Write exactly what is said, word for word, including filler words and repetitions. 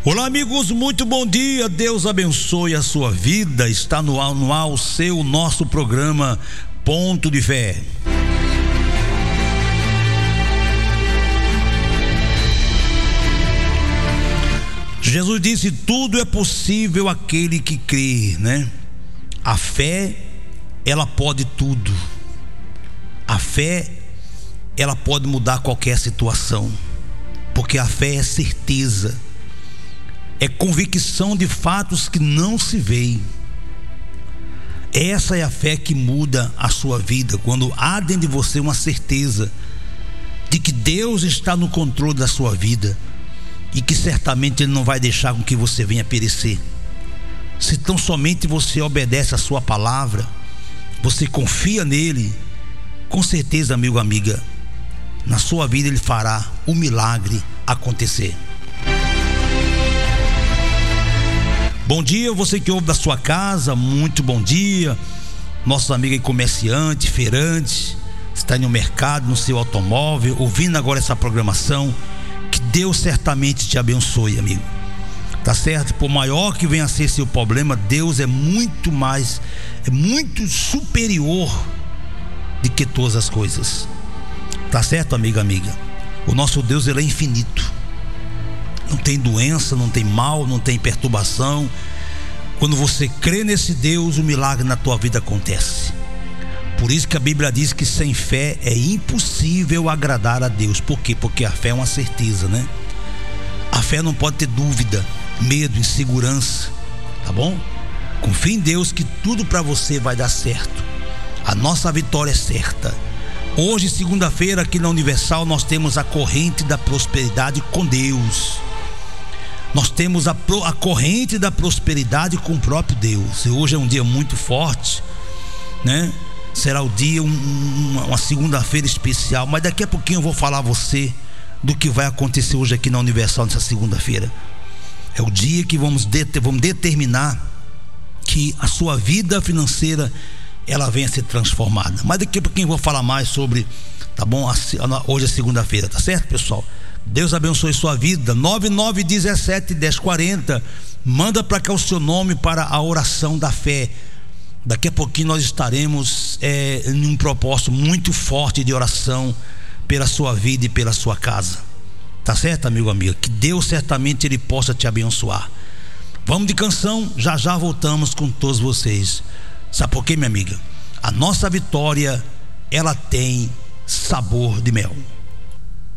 Olá, amigos, muito bom dia. Deus abençoe a sua vida. Está no ar, no ar o seu, nosso programa Ponto de Fé. Jesus disse: tudo é possível àquele que crê, né? A fé, ela pode tudo. A fé, ela pode mudar qualquer situação, porque a fé é certeza, é convicção de fatos que não se veem. Essa é a fé que muda a sua vida, quando há dentro de você uma certeza de que Deus está no controle da sua vida e que certamente Ele não vai deixar com que você venha perecer. Se tão somente você obedece a sua palavra, você confia nele, com certeza, amigo, amiga, na sua vida Ele fará o milagre acontecer. Bom dia, você que ouve da sua casa, muito bom dia. Nossos amigos aí, comerciantes, feirantes, está no mercado, no seu automóvel, ouvindo agora essa programação. Que Deus certamente te abençoe, amigo. Tá certo? Por maior que venha a ser seu problema, Deus é muito mais, é muito superior de que todas as coisas. Tá certo, amiga, amiga? O nosso Deus, Ele é infinito. Não tem doença, não tem mal, não tem perturbação. Quando você crê nesse Deus, o milagre na tua vida acontece. Por isso que a Bíblia diz que sem fé é impossível agradar a Deus. Por quê? Porque a fé é uma certeza, né? A fé não pode ter dúvida, medo, insegurança, tá bom? Confie em Deus que tudo para você vai dar certo. A nossa vitória é certa. Hoje, segunda-feira, aqui na Universal, nós temos a corrente da prosperidade com Deus. Nós temos a, a corrente da prosperidade com o próprio Deus. E hoje é um dia muito forte, né? Será o dia, um, uma segunda-feira especial. Mas daqui a pouquinho eu vou falar a você do que vai acontecer hoje aqui na Universal nessa segunda-feira. É o dia que vamos, det- vamos determinar que a sua vida financeira, ela venha a ser transformada. Mas daqui a pouquinho eu vou falar mais sobre, tá bom? Hoje é segunda-feira, tá certo, pessoal? Deus abençoe sua vida. Nove nove um sete, dez quarenta. Manda para cá o seu nome para a oração da fé. Daqui a pouquinho nós estaremos é, em um propósito muito forte de oração pela sua vida e pela sua casa. Tá certo, amigo, amiga? Que Deus certamente Ele possa te abençoar. Vamos de canção, já já voltamos com todos vocês. Sabe por quê, minha amiga? A nossa vitória, ela tem sabor de mel.